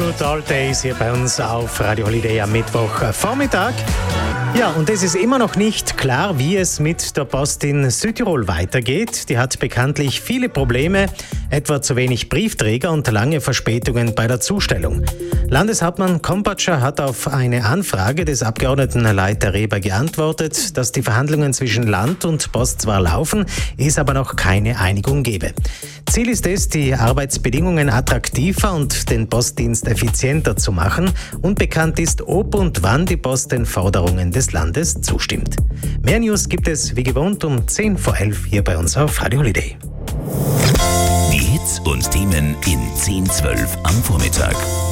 Good Old Days hier bei uns auf Radio Holiday am Mittwochvormittag. Ja, und es ist immer noch nicht klar, wie es mit der Post in Südtirol weitergeht. Die hat bekanntlich viele Probleme, etwa zu wenig Briefträger und lange Verspätungen bei der Zustellung. Landeshauptmann Kompatscher hat auf eine Anfrage des Abgeordneten Leiter Reber geantwortet, dass die Verhandlungen zwischen Land und Post zwar laufen, es aber noch keine Einigung gebe. Ziel ist es, die Arbeitsbedingungen attraktiver und den Postdienst effizienter zu machen. Unbekannt ist, ob und wann die Post den Forderungen des Landes zustimmt. Mehr News gibt es wie gewohnt um 10 vor 11 hier bei uns auf Radio Holiday. Die Hits und Themen in 10:12 am Vormittag.